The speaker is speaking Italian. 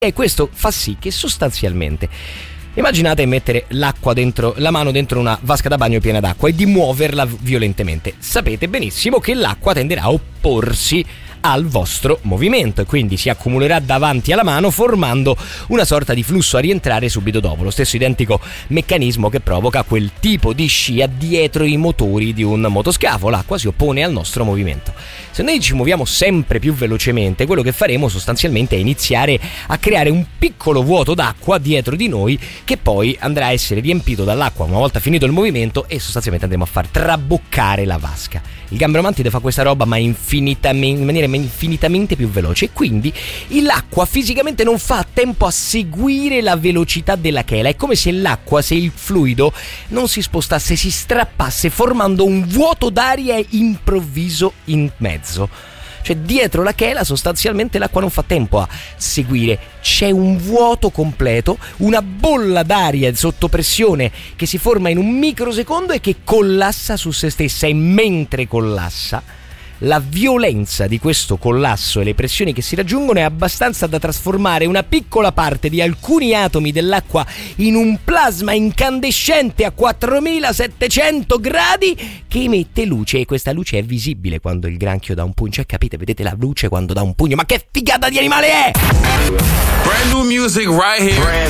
E questo fa sì che sostanzialmente, immaginate mettere l'acqua dentro, la mano dentro una vasca da bagno piena d'acqua e di muoverla violentemente. Sapete benissimo che l'acqua tenderà a opporsi al vostro movimento e quindi si accumulerà davanti alla mano formando una sorta di flusso a rientrare subito dopo, lo stesso identico meccanismo che provoca quel tipo di scia dietro i motori di un motoscafo. L'acqua si oppone al nostro movimento. Se noi ci muoviamo sempre più velocemente, quello che faremo sostanzialmente è iniziare a creare un piccolo vuoto d'acqua dietro di noi che poi andrà a essere riempito dall'acqua una volta finito il movimento e sostanzialmente andremo a far traboccare la vasca. Il gambero fa questa roba ma in maniera infinitamente più veloce e quindi l'acqua fisicamente non fa tempo a seguire la velocità della chela. È come se l'acqua, se il fluido non si spostasse, si strappasse formando un vuoto d'aria improvviso in mezzo. Cioè dietro la chela sostanzialmente l'acqua non fa tempo a seguire, c'è un vuoto completo, una bolla d'aria sotto pressione che si forma in un microsecondo e che collassa su se stessa e mentre collassa la violenza di questo collasso e le pressioni che si raggiungono è abbastanza da trasformare una piccola parte di alcuni atomi dell'acqua in un plasma incandescente a 4700 gradi che emette luce e questa luce è visibile quando il granchio dà un pugno. Cioè capite, vedete la luce quando dà un pugno? Ma che figata di animale è! Brand new music right here.